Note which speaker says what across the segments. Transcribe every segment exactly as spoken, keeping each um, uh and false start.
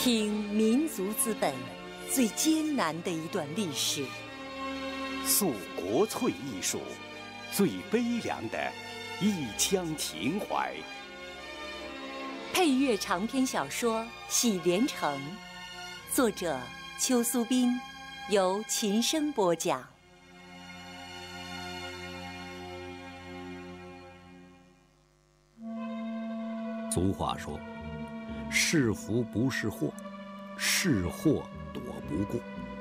Speaker 1: 听民族资本最艰难的一段历史，
Speaker 2: 诉国粹艺术最悲凉的一腔情怀。
Speaker 1: 配乐长篇小说《喜连城》，作者邱苏斌，由琴声播讲。
Speaker 3: 俗话说，是福不是祸，是祸躲不过。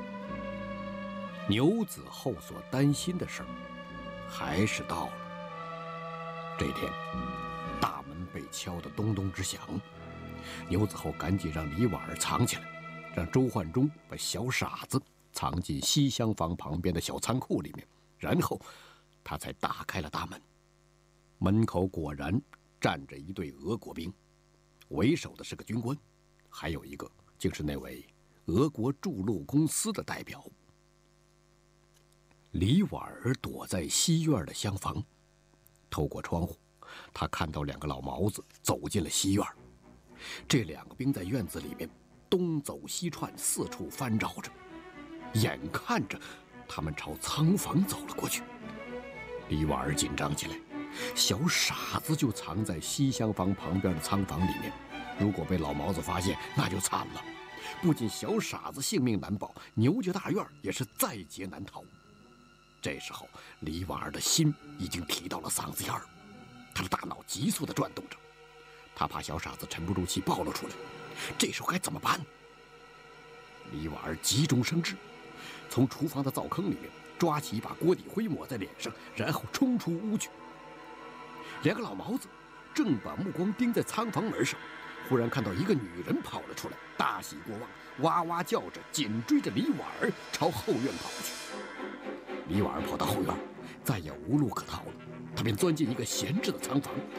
Speaker 3: 牛子后所担心的事儿，还是到了。这天，大门被敲得咚咚直响，牛子后赶紧让李婉儿藏起来，让周焕中把小傻子藏进西厢房旁边的小仓库里面，然后他才打开了大门。门口果然站着一队俄国兵，为首的是个军官，还有一个竟是那位俄国筑路公司的代表。李婉儿躲在西院的厢房，透过窗户，他看到两个老毛子走进了西院。这两个兵在院子里面东走西窜，四处翻找着，眼看着他们朝仓房走了过去。李婉儿紧张起来，小傻子就藏在西厢房旁边的仓房里面，如果被老毛子发现，那就惨了。不仅小傻子性命难保，牛家大院也是在劫难逃。这时候，李婉儿的心已经提到了嗓子眼儿，她的大脑急速地转动着，她怕小傻子沉不住气暴露出来，这时候该怎么办？李婉儿急中生智，从厨房的灶坑里面抓起一把锅底灰抹在脸上，然后冲出屋去。两个老毛子正把目光盯在仓房门上，忽然看到一个女人跑了出来，大喜过望，哇哇叫着紧追着李婉儿朝后院跑去。李婉儿跑到后院，再也无路可逃了，她便钻进一个闲置的仓房，